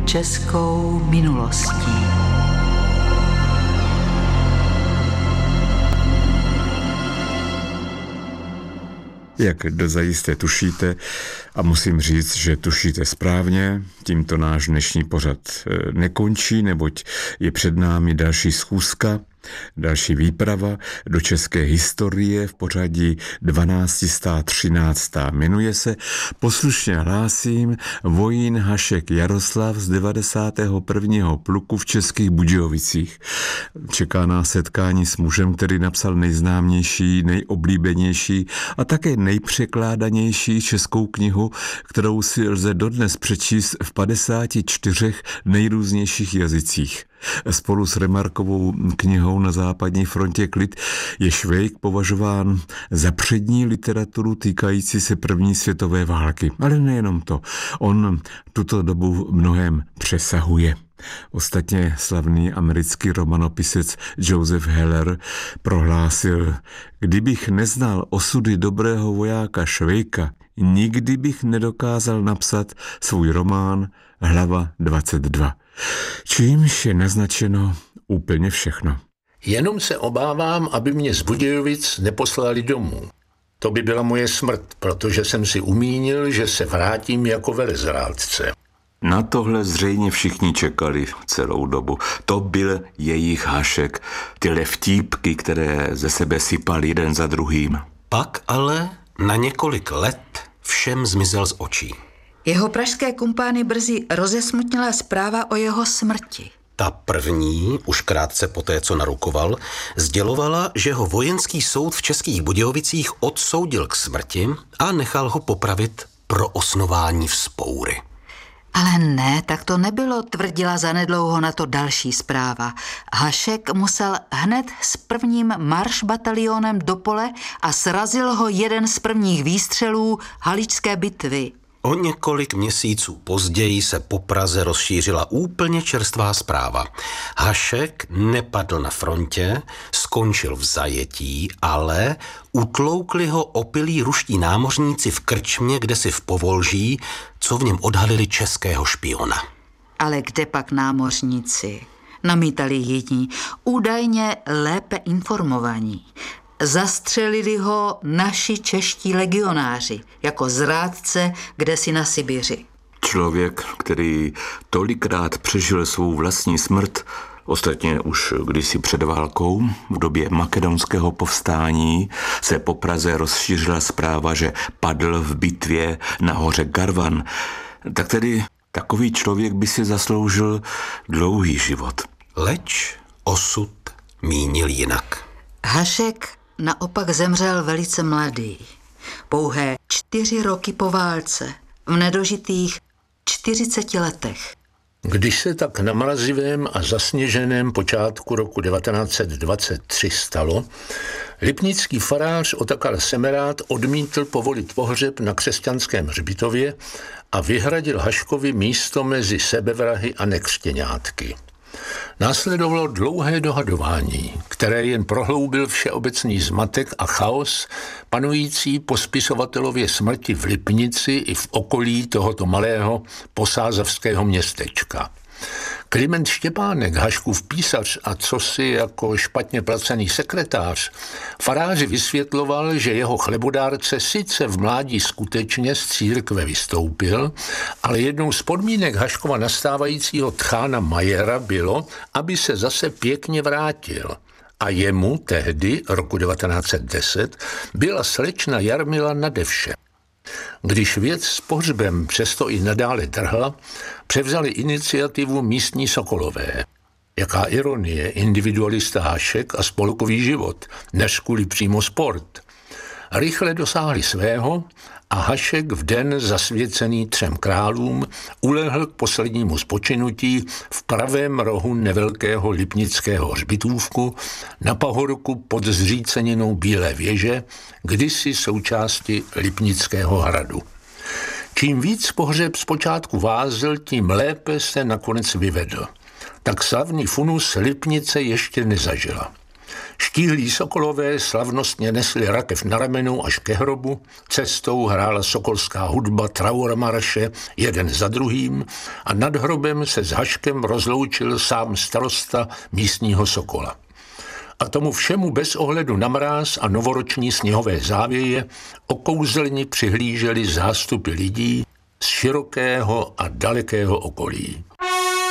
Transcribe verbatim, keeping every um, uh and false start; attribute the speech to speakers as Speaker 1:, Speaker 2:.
Speaker 1: českou minulostí.
Speaker 2: Jak dozajisté tušíte, a musím říct, že tušíte správně, tímto náš dnešní pořad nekončí, neboť je před námi další schůzka, další výprava do české historie v pořadí dvanáct set třináct. Jmenuje se Poslušně hlásím vojín Hašek Jaroslav z devadesátého prvního pluku v Českých Budějovicích. Čeká nás setkání s mužem, který napsal nejznámější, nejoblíbenější a také nejpřekládanější českou knihu, kterou si lze dodnes přečíst v padesáti čtyřech nejrůznějších jazycích. Spolu s Remarkovou knihou Na západní frontě klid je Švejk považován za přední literaturu týkající se první světové války. Ale nejenom to. On tuto dobu mnohem přesahuje. Ostatně slavný americký romanopisec Joseph Heller prohlásil: kdybych neznal osudy dobrého vojáka Švejka, nikdy bych nedokázal napsat svůj román Hlava dvacet dva. Čímž je naznačeno úplně všechno.
Speaker 3: Jenom se obávám, aby mě z Budějovic neposlali domů. To by byla moje smrt, protože jsem si umínil, že se vrátím jako velezrádce.
Speaker 4: Na tohle zřejmě všichni čekali celou dobu. To byl jejich Hašek, tyhle vtípky, které ze sebe sypal jeden za druhým.
Speaker 5: Pak ale na několik let všem zmizel z očí.
Speaker 1: Jeho pražské kumpány brzy rozesmutnila zpráva o jeho smrti.
Speaker 5: Ta první, už krátce poté, co narukoval, sdělovala, že ho vojenský soud v Českých Budějovicích odsoudil k smrti a nechal ho popravit pro osnování vzpoury.
Speaker 1: Ale ne, tak to nebylo, tvrdila zanedlouho na to další zpráva. Hašek musel hned s prvním maršbatalionem do pole a srazil ho jeden z prvních výstřelů Haličské bitvy.
Speaker 5: O několik měsíců později se po Praze rozšířila úplně čerstvá zpráva. Hašek nepadl na frontě, skončil v zajetí, ale utloukli ho opilí ruští námořníci v krčmě kdesi v Povolží, co v něm odhalili českého špiona.
Speaker 1: Ale kde pak námořníci? Namítali jiní, údajně lépe informovaní. Zastřelili ho naši čeští legionáři jako zrádce kdesi na Sibiři.
Speaker 4: Člověk, který tolikrát přežil svou vlastní smrt, ostatně už kdysi před válkou, v době makedonského povstání, se po Praze rozšířila zpráva, že padl v bitvě na hoře Garvan. Tak tedy takový člověk by si zasloužil dlouhý život.
Speaker 5: Leč osud mínil jinak.
Speaker 1: Hašek naopak zemřel velice mladý. Pouhé čtyři roky po válce, v nedožitých čtyřiceti letech.
Speaker 3: Když se tak na mrazivém a zasněženém počátku roku devatenáct set dvacet tři stalo, lipnický farář Otakar Semerád odmítl povolit pohřeb na křesťanském hřbitově a vyhradil Haškovi místo mezi sebevrahy a nekřtěňátky. Následovalo dlouhé dohadování, které jen prohloubil všeobecný zmatek a chaos panující po spisovatelově smrti v Lipnici i v okolí tohoto malého posázavského městečka. Kliment Štěpánek, Haškův písař a cosi jako špatně placený sekretář, faráři vysvětloval, že jeho chlebodárce sice v mládí skutečně z církve vystoupil, ale jednou z podmínek Haškova nastávajícího tchána Majera bylo, aby se zase pěkně vrátil. A jemu tehdy, roku devatenáct set deset, byla slečna Jarmila nade vše. Když věc s pohřbem přesto i nadále trhla, převzali iniciativu místní Sokolové. Jaká ironie, individualista Hašek a spolkový život, než kvůli přímo sport. Rychle dosáhli svého a Hašek v den zasvěcený třem králům ulehl k poslednímu spočinutí v pravém rohu nevelkého lipnického hřbitůvku na pahorku pod zříceninou Bílé věže, kdysi součásti Lipnického hradu. Čím víc pohřeb zpočátku vázl, tím lépe se nakonec vyvedl. Tak slavný funus Lipnice ještě nezažila. Štíhlí sokolové slavnostně nesli rakev na ramenu až ke hrobu, cestou hrála sokolská hudba traura marše jeden za druhým a nad hrobem se s Haškem rozloučil sám starosta místního Sokola. A tomu všemu bez ohledu na mráz a novoroční sněhové závěje okouzelni přihlíželi zástupy lidí z širokého a dalekého okolí.